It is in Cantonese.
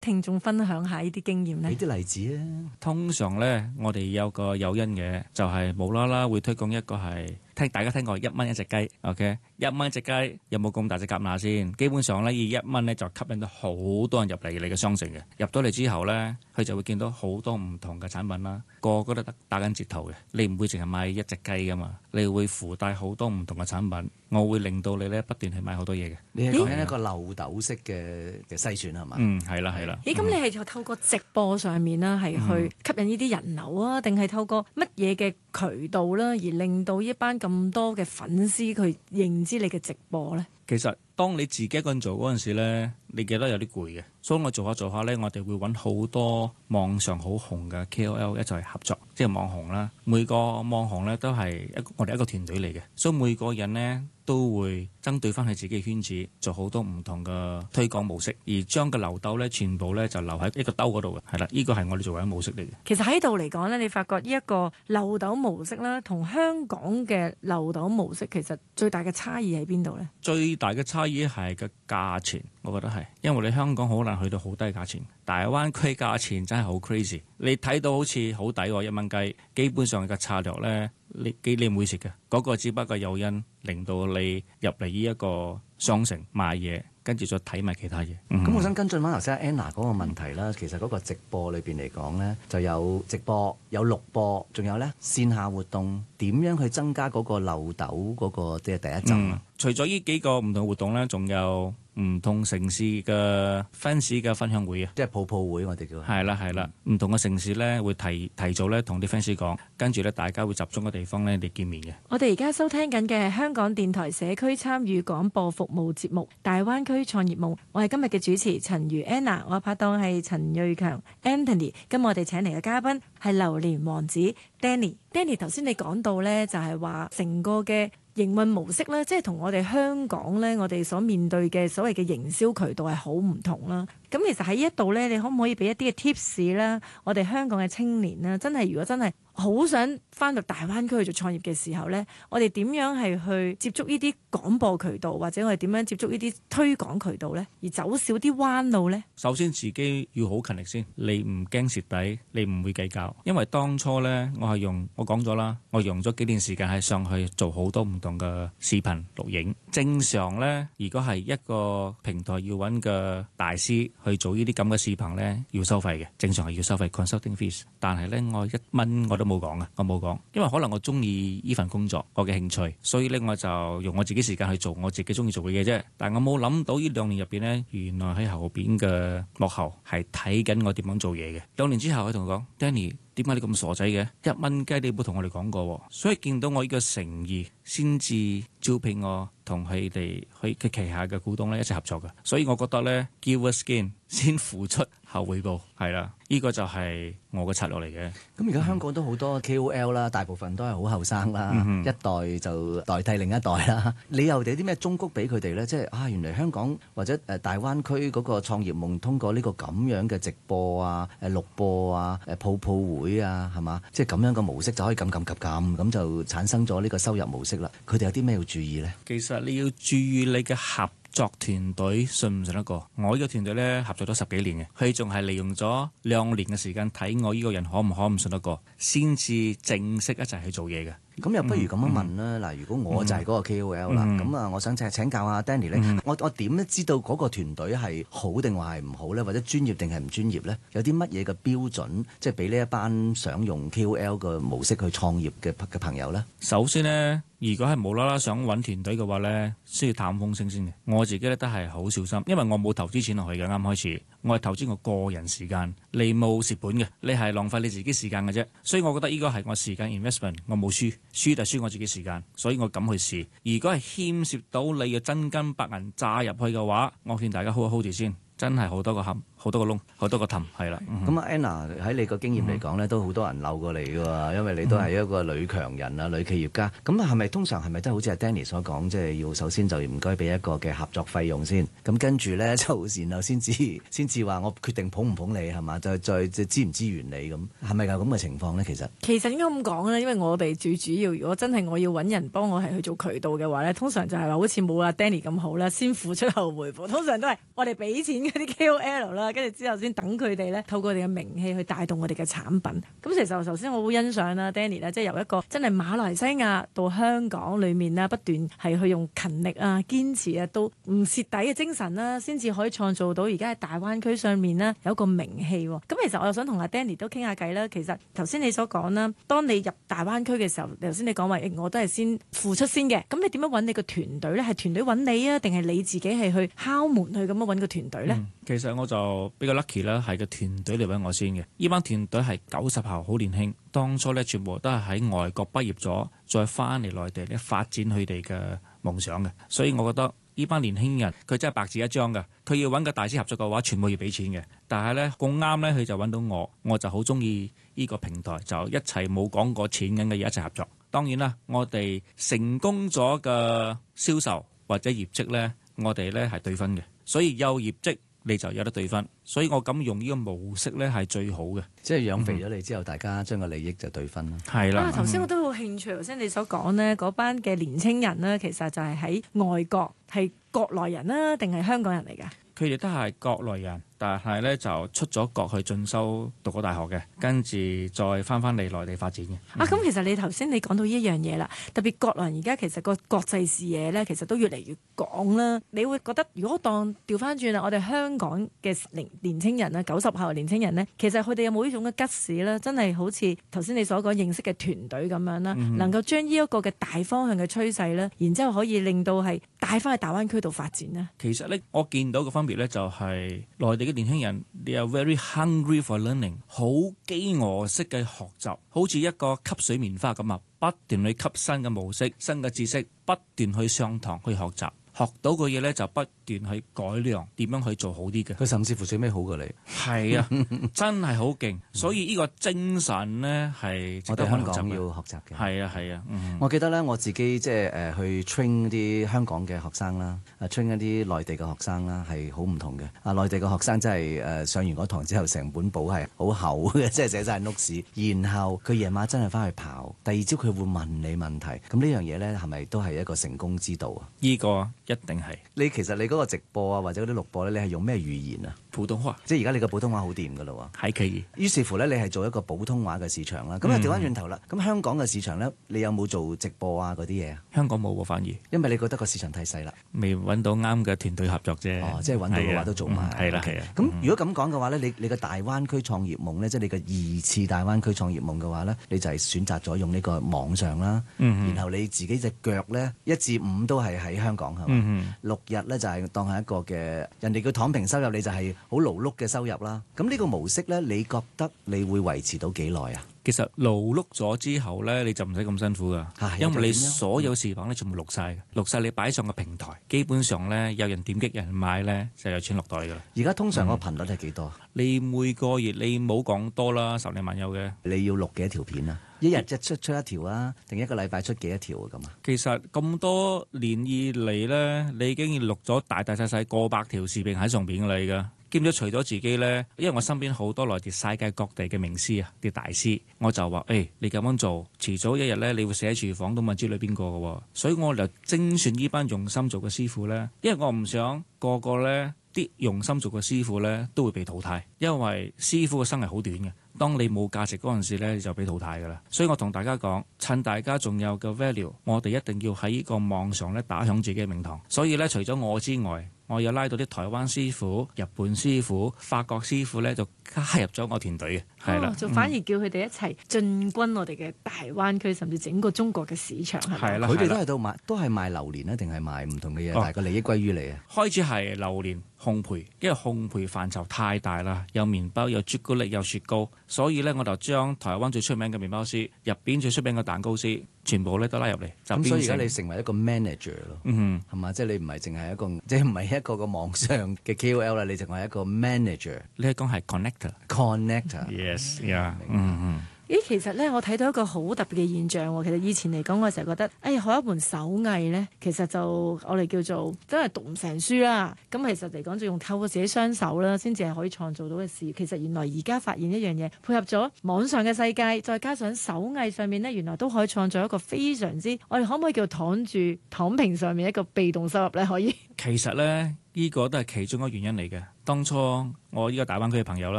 聽眾分享下呢啲經驗呢？ 俾啲例子啊！ 通常咧，我哋有個誘因嘅，就係無啦啦會推廣一個係大家聽過1蚊一隻雞 ，OK， 1蚊一隻雞有冇咁大隻蛤乸先？基本上咧，以1蚊咧就吸引到好多人入嚟你嘅商城嘅。入到嚟之後咧，佢就會見到好多唔同嘅產品啦，個個都打緊折頭嘅。你唔會淨係買一隻雞噶嘛，你會附帶好多唔同嘅產品，我會令到你咧不斷去買好多嘢嘅。 你係講緊一個漏斗式嘅篩選係嘛？ 係啦係啦。 咦，咁你係透過直播上面啦，係去吸引呢啲人流啊，定係透過乜嘢嘅渠道啦，而令到一班咁多嘅粉絲佢認知你嘅直播呢？ 其實當你自己一個人做嗰陣時咧，你記得有啲攰嘅，所以我做下咧，我哋會揾好多網上好紅嘅 KOL 一齊合作，即係網紅啦。每個網紅咧都係我哋一個團隊嚟嘅，所以每個人呢都會針對翻佢自己嘅圈子，做好多唔同嘅推廣模式，而將個漏斗咧全部咧就留喺一個兜嗰度嘅，係啦，呢個係我哋做緊模式嚟嘅。 其實喺度嚟講呢，你發覺呢一個漏斗模式啦，同香港嘅漏斗模式其實最大嘅差異喺邊度呢？ 最大嘅差異係個價錢，我覺得係，因為你香港好難去到好低價錢，大灣區價錢真係好 crazy。你睇到好似好抵喎，1蚊雞，基本上嘅策略呢，你唔會食嘅，嗰個只不過誘因令到你入嚟呢一個商城買嘢，跟住再睇埋其他嘢。 咁我想跟進翻頭先 Anna 嗰個問題啦。其實嗰個直播裏邊嚟講呢，就有直播、有錄播，仲有呢線下活動，點樣去增加嗰個漏斗嗰個即係第一針啊？ 除咗呢幾個唔同活動呢，仲有唔同城市嘅 fans 嘅分享會啊， 即係泡泡會我哋叫。 係啦，唔同嘅城市呢會提早呢同啲 fans 講，跟住呢大家會集中嘅地方呢嚟見面嘅。 我哋而家收聽緊嘅係香港電台社區參與廣播服務節目《大灣區創業夢》，我係今日嘅主持陳如 Anna， 我拍檔係陳瑞強 Anthony， 今日我哋請嚟嘅嘉賓係榴蓮王子 Danny。Danny 頭先你講到呢，就係話成個嘅營運模式咧，即係同我哋香港咧，我哋所面對嘅所謂嘅營銷渠道係好唔同啦。咁其實喺呢一度咧，你可唔可以俾一啲嘅 tips 啦？我哋香港嘅青年啦，真係如果真係好想翻到大灣區去做創業嘅時候咧，我哋點樣係去接觸呢啲廣播渠道，或者我哋點樣接觸呢啲推廣渠道咧，而走少啲彎路咧？ 首先自己要好勤力先，你唔驚蝕底，你唔會計較。因為當初咧，我講咗啦，我用咗幾年時間係上去做好多唔同嘅視頻錄影。正常咧，如果係一個平台要揾個大師去做呢啲咁嘅視頻咧，要收費嘅，正常係要收費 consulting fees。但係咧，我1蚊我都冇講嘅，我冇講，因為可能我中意呢份工作，我嘅興趣，所以咧我就用我自己時間去做我自己中意做嘅嘢啫。但係我冇諗到呢2年入邊咧，原來喺後邊嘅幕後係睇緊我點樣做嘢嘅。2年之後佢同我講 Danny，點解你咁傻仔嘅？1蚊雞你冇同我哋講過，所以見到我呢個誠意，先至招聘我同佢哋佢旗下嘅股東咧一齊合作嘅。所以我覺得咧 give a skin 先付出後回報，係啦，呢個就係我嘅策略嚟嘅。 咁而家香港都好多 KOL 啦，大部分都係好後生啦，一代就代替另一代啦。你又有啲咩忠告俾佢哋咧？即係原來香港或者大灣區嗰個創業夢，通過呢個咁樣嘅直播啊、錄播啊、泡泡會啊，係嘛？即係咁樣嘅模式就可以咁就產生咗呢個收入模式啦。佢哋有啲咩要注意咧？ 其實你要注意你嘅合作團隊信唔信得過？我呢個團隊咧合作咗10幾年嘅，佢仲係利用咗2年嘅時間睇我呢個人可唔信得過，先至正式一齊去做嘢嘅。 咁又不如咁樣問啦。嗱，如果我就係嗰個 KOL 啦，咁我想請教下 Danny 咧，我點知道嗰個團隊係好定話係唔好咧，或者專業定係唔專業咧？有啲乜嘢嘅標準，即係俾呢一班想用 KOL 嘅模式去創業嘅朋友咧？ 首先呢，如果係無啦啦想揾團隊嘅話咧，需要探風聲先嘅。我自己咧都係好小心，因為我冇投資錢落去嘅。啱開始我係投資我個人時間，你冇蝕本嘅，你係浪費你自己時間嘅啫。所以我覺得呢個係我時間 investment， 我冇輸就輸我自己時間，所以我敢去試。如果係牽涉到你嘅真金白銀炸入去嘅話，我勸大家 hold 住先。真係好多個坎，好多個窿，好多個氹，係啦。 咁Anna 喺你個經驗嚟講咧，都好多人漏過嚟嘅喎，因為你都係一個女強人啊，女企業家。咁係咪通常係咪都好似阿 Danny 所講，即係要首先就唔該俾一個嘅合作費用先，咁跟住咧就然後先至話我決定捧唔捧你係嘛？再支唔支援你咁，係咪有咁嘅情況咧？其實應該咁講咧，因為我哋最主要，如果真係我要揾人幫我係去做渠道嘅話咧，通常就係話好似冇阿 Danny 咁好啦，先付出後回報。通常都係我哋俾錢。 咗啲 KOL 啦，跟住之後先等佢哋咧透過我哋嘅名氣去帶動我哋嘅產品。咁其實頭先我好欣賞啦 Danny 咧，即係由一個真係馬來西亞到香港裏面啦，不斷係去用勤力啊、堅持啊，到唔蝕底嘅精神啦，先至可以創造到而家喺大灣區上面啦有一個名氣。咁其實我又想同阿 Danny 都傾下偈啦。其實頭先你所講啦，當你入大灣區嘅時候，頭先你講話我都係先付出先嘅。咁你點樣揾你個團隊咧？係團隊揾你啊，定係你自己係去敲門去咁樣揾個團隊咧？ 其實我就比較 lucky 啦，係個團隊嚟揾我先嘅。呢班團隊係90後，好年輕，當初咧全部都係喺外國畢業咗，再翻嚟內地咧發展佢哋嘅夢想嘅。所以我覺得呢班年輕人佢真係白紙一張㗎。佢要揾個大師合作嘅話，全部要俾錢嘅。但係咧咁啱咧，佢就揾到我就好中意呢個平台，就一齊冇講過錢緊嘅嘢一齊合作。當然啦，我哋成功咗嘅銷售或者業績咧，我哋咧係對分嘅，所以有業績你就有得對分。所以我咁用呢個模式咧係最好嘅， 即係養肥咗你之後，大家將個利益就對分啦。 係啦。 頭先我都好興趣，頭先你所講呢嗰班嘅年青人呢，其實就係喺外國，係國內人啦，定係香港人嚟㗎？ 佢哋都係國內人，但係咧就出咗國去進修讀過大學嘅，跟住再翻嚟內地發展嘅。 咁其實你頭先你講到呢一樣嘢啦，特別國內人而家其實個國際視野咧，其實都越嚟越廣啦。你會覺得如果當調翻轉啦，我哋香港嘅年青人啦，90後年青人咧，其實佢哋有冇呢種嘅吉士咧？真係好似頭先你所講認識嘅團隊咁樣啦，能夠將呢一個嘅大方向嘅趨勢咧，然之後可以令到係帶翻去大灣區度發展呢？ 其實咧，我見到嘅分別咧就係內地嘅年輕人 ，they are very hungry for learning， 好飢餓式嘅學習，好似一個吸水棉花咁啊，不斷去吸新嘅模式、新嘅知識，不斷去上堂去學習。學到嘅嘢咧就不斷去改良，點樣去做好啲嘅。 佢甚至乎最尾好過你。 係啊，真係好勁。所以呢個精神呢，係我哋香港要學習嘅。 係啊係啊。 我記得咧，我自己即係去 train 啲香港嘅學生啦，train 一啲內地嘅學生啦，係好唔同嘅。內地嘅學生真係上完嗰堂之後，成本簿係好厚嘅，即係寫晒 notes。然後佢夜晚真係翻去跑，第二朝佢會問你問題。咁呢樣嘢咧，係咪都係一個成功之道啊？ 呢個一定係。 其實你嗰個直播啊，或者嗰啲錄播咧，你係用咩語言啊？ 普通話。 即係而家你個普通話好掂噶咯喎。 係可以。 於是乎咧，你係做一個普通話嘅市場啦。咁啊調翻轉頭啦，咁香港嘅市場咧，你有冇做直播啊嗰啲嘢啊？ 香港冇喎，反而。 因為你覺得個市場太細啦。 未揾到啱嘅團隊合作啫。 哦，即係揾到嘅話都做埋。 係啦係啊。 咁如果咁講嘅話咧，你個大灣區創業夢咧，即係你嘅2次大灣區創業夢嘅話咧，你就係選擇咗用呢個網上啦。然後你自己隻腳咧1至5都係喺香港係嘛？6日咧就係當係一個嘅人哋叫躺平收入，你就係好勞碌嘅收入啦。咁呢個模式咧，你覺得你會維持到幾耐啊？ 其實勞碌咗之後咧，你就唔使咁辛苦噶，因為你所有視頻咧全部錄晒，錄晒你擺上個平台，基本上咧有人點擊、有人買咧就有錢落袋噶啦。 而家通常個頻率係幾多？ 你每個月你冇講多啦，10零萬有嘅。 你要錄幾多條片啊？一日即出一條啊？定一個禮拜出幾多條啊？咁啊？ 其實咁多年以嚟咧，你已經錄咗大大細細過百條視頻喺上邊㗎啦，而家。兼咗除咗自己咧，因為我身邊好多來自世界各地嘅名師啊，啲大師，我就話：你咁樣做，遲早一日咧，你會死喺廚房都唔知你邊個嘅喎。所以我就精選呢班用心做嘅師傅咧，因為我唔想個個咧啲用心做嘅師傅咧都會被淘汰，因為師傅嘅生涯好短嘅。當你冇價值嗰陣時咧，你就俾淘汰㗎啦。所以我同大家講，趁大家仲有嘅 value，我哋一定要喺呢個網上咧打響自己嘅名堂。所以咧，除咗我之外，我有拉到啲台灣師傅、日本師傅、法國師傅咧，就加入咗我團隊嘅，係啦， 就反而叫佢哋一齊進軍我哋嘅大灣區，甚至整個中國嘅市場，係啦。佢哋都喺度賣，都係賣榴蓮啊，定係賣唔同嘅嘢，但係個利益歸於你啊。 開始係榴蓮烘焙，因為烘焙範疇太大啦，有麵包、有朱古力、有雪糕，所以咧我就將台灣最出名嘅麵包師、入邊最出名嘅蛋糕師，全部咧都拉入嚟。 咁所以而家你成為一個 manager 咯，係嘛？即係你唔係淨係一個，即係唔係一個個網上嘅 KOL 啦，你淨係一個 manager。 你係講係 connector。Yes，yeah。 其實咧，我睇到一個好特別嘅現象喎。其實以前嚟講，我成日覺得，學一門手藝咧，其實就我哋叫做真係讀唔成書啦。咁其實嚟講，就用透過自己雙手啦，先至係可以創造到嘅事。其實原來而家發現一樣嘢，配合咗網上嘅世界，再加上手藝上面咧，原來都可以創造一個非常之，我哋可唔可以叫躺平上面一個被動收入咧？可以。 其實咧。呢個都係其中一個原因嚟嘅。 當初我呢個大灣區嘅朋友啦。